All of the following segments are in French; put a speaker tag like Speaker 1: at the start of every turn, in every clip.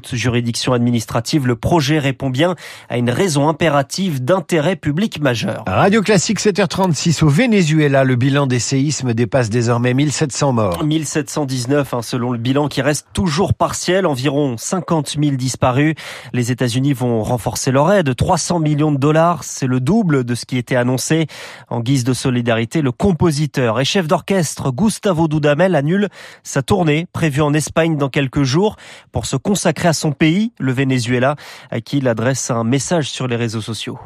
Speaker 1: haute juridiction administrative, le projet répond bien à une raison impérative d'intérêt public majeur.
Speaker 2: Radio Classique 7h36 au Venezuela, le bilan des séismes dépasse désormais 1700 morts.
Speaker 1: 1719 selon le bilan qui reste toujours partiel, environ 50 000 disparus. Les États-Unis vont renforcer leur aide, 300 millions de dollars, c'est le double de ce qui était annoncé. En guise de solidarité, le compositeur et chef d'orchestre Gustavo Dudamel annule sa tournée prévue en Espagne dans quelques jours pour se consacrer à son pays, le Venezuela, à qui il adresse un message sur les réseaux sociaux.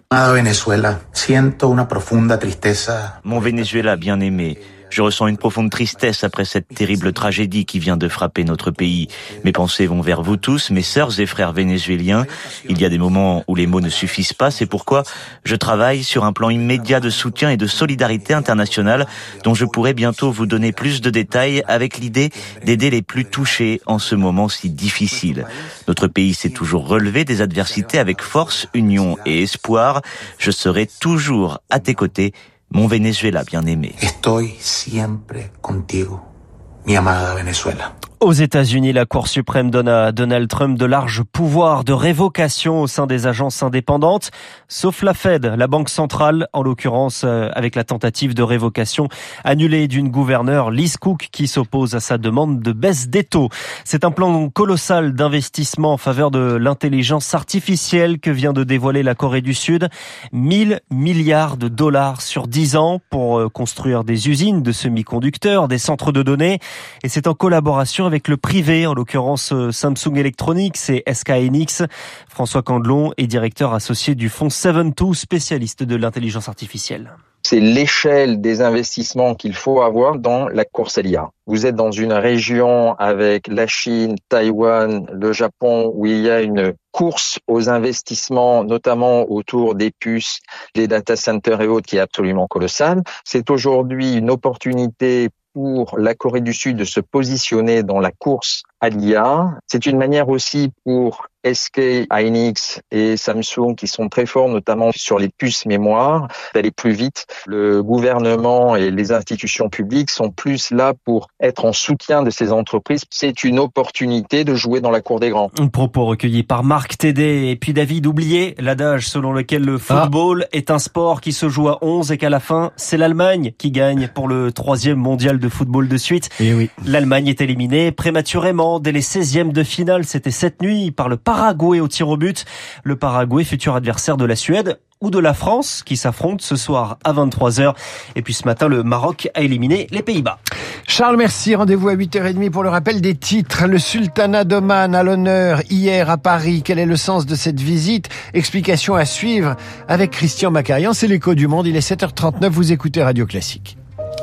Speaker 3: Mon Venezuela bien-aimé, je ressens une profonde tristesse après cette terrible tragédie qui vient de frapper notre pays. Mes pensées vont vers vous tous, mes sœurs et frères vénézuéliens. Il y a des moments où les mots ne suffisent pas, c'est pourquoi je travaille sur un plan immédiat de soutien et de solidarité internationale dont je pourrai bientôt vous donner plus de détails avec l'idée d'aider les plus touchés en ce moment si difficile. Notre pays s'est toujours relevé des adversités avec force, union et espoir. Je serai toujours à tes côtés, mon Venezuela bien-aimé.
Speaker 4: Estoy siempre contigo, mi amada Venezuela.
Speaker 1: Aux États-Unis, la Cour suprême donne à Donald Trump de larges pouvoirs de révocation au sein des agences indépendantes, sauf la Fed, la banque centrale, en l'occurrence avec la tentative de révocation annulée d'une gouverneure, Liz Cook, qui s'oppose à sa demande de baisse des taux. C'est un plan colossal d'investissement en faveur de l'intelligence artificielle que vient de dévoiler la Corée du Sud. 1 000 milliards de dollars sur 10 ans pour construire des usines de semi-conducteurs, des centres de données, et c'est en collaboration avec le privé, en l'occurrence Samsung Electronics et SK Hynix. François Candelon est directeur associé du fonds 7-2, spécialiste de l'intelligence artificielle.
Speaker 5: C'est l'échelle des investissements qu'il faut avoir dans la course à l'IA. Vous êtes dans une région avec la Chine, Taïwan, le Japon, où il y a une course aux investissements, notamment autour des puces, des data centers et autres, qui est absolument colossale. C'est aujourd'hui une opportunité pour la Corée du Sud de se positionner dans la course à l'IA. C'est une manière aussi pour SK Hynix et Samsung, qui sont très forts notamment sur les puces mémoire, d'aller plus vite. Le gouvernement et les institutions publiques sont plus là pour être en soutien de ces entreprises. C'est une opportunité de jouer dans la cour des grands.
Speaker 1: Un propos recueilli par Marc Tédé. Et puis David, oubliez l'adage selon lequel le football est un sport qui se joue à 11 et qu'à la fin, c'est l'Allemagne qui gagne pour le 3e mondial de football de suite.
Speaker 2: Et oui.
Speaker 1: L'Allemagne est éliminée prématurément dès les 16e de finale. C'était cette nuit par le Paraguay au tir au but. Le Paraguay, futur adversaire de la Suède ou de la France, qui s'affrontent ce soir à 23h. Et puis ce matin, le Maroc a éliminé les Pays-Bas.
Speaker 2: Charles, merci. Rendez-vous à 8h30 pour le rappel des titres. Le sultanat d'Oman à l'honneur hier à Paris. Quel est le sens de cette visite? Explication à suivre avec Christian Macarian. C'est l'écho du monde. Il est 7h39. Vous écoutez Radio Classique.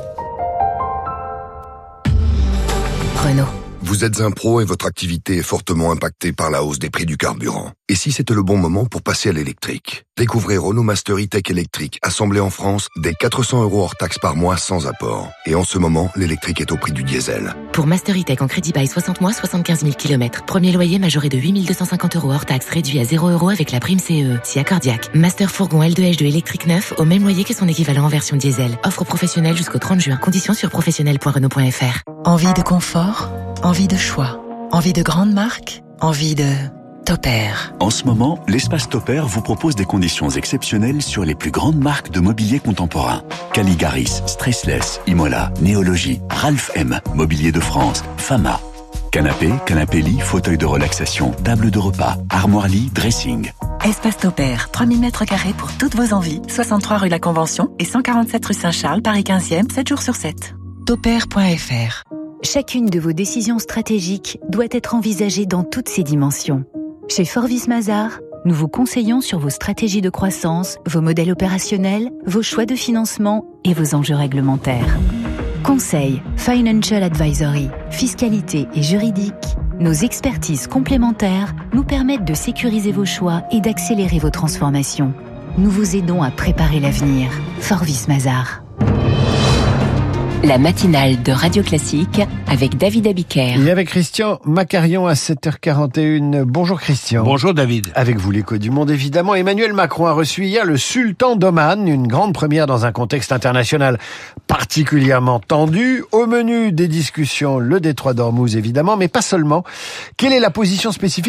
Speaker 6: Renault.
Speaker 7: Vous êtes un pro et votre activité est fortement impactée par la hausse des prix du carburant. Et si c'était le bon moment pour passer à l'électrique? Découvrez Renault Master E-Tech électrique, assemblé en France, dès 400 € hors taxe par mois sans apport. Et en ce moment, l'électrique est au prix du diesel.
Speaker 6: Pour Master E-Tech en crédit bail 60 mois, 75 000 km. Premier loyer majoré de 8 250 € hors taxe, réduit à 0 € avec la prime CE. Si accordiaque. Master Fourgon L2H2 électrique neuf, au même loyer que son équivalent en version diesel. Offre professionnelle jusqu'au 30 juin. Conditions sur professionnel.renault.fr.
Speaker 8: Envie de confort? Envie de choix? Envie de grandes marques? Envie de Topair.
Speaker 9: En ce moment, l'espace Topair vous propose des conditions exceptionnelles sur les plus grandes marques de mobilier contemporain. Caligaris, Stressless, Imola, Néologie, Ralph M, Mobilier de France, Fama. Canapé, canapé-lit, fauteuil de relaxation, table de repas, armoire-lit, dressing.
Speaker 8: Espace Topair, 3000 m² pour toutes vos envies. 63 rue La Convention et 147 rue Saint-Charles, Paris 15e, 7 jours sur 7. Topair.fr.
Speaker 10: Chacune de vos décisions stratégiques doit être envisagée dans toutes ses dimensions. Chez Forvis Mazars, nous vous conseillons sur vos stratégies de croissance, vos modèles opérationnels, vos choix de financement et vos enjeux réglementaires. Conseil, Financial Advisory, fiscalité et juridique, nos expertises complémentaires nous permettent de sécuriser vos choix et d'accélérer vos transformations. Nous vous aidons à préparer l'avenir. Forvis Mazars.
Speaker 6: La matinale de Radio Classique avec David Abiker.
Speaker 2: Et avec Christian Macarian à 7h41. Bonjour Christian.
Speaker 11: Bonjour David.
Speaker 2: Avec vous l'écho du monde évidemment. Emmanuel Macron a reçu hier le sultan d'Oman, une grande première dans un contexte international particulièrement tendu. Au menu des discussions, le détroit d'Ormuz évidemment, mais pas seulement. Quelle est la position spécifique